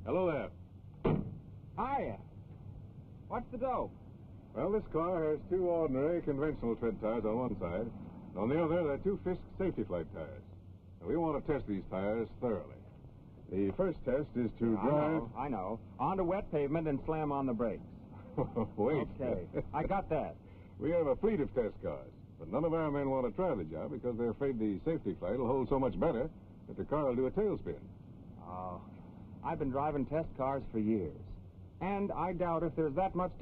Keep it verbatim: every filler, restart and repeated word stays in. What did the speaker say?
Hello there. Hiya. What's the dope? Well, this car has two ordinary conventional tread tires on one side. And on the other, there are two Fisk Safety Flight tires. And we want to test these tires thoroughly. The first test is to I drive... know, I know. Onto wet pavement and slam on the brakes. Wait. Okay, I got that. We have a fleet of test cars, but none of our men want to try the job because they're afraid the safety flight will hold so much better that the car will do a tailspin. Oh, I've been driving test cars for years. And I doubt if there's that much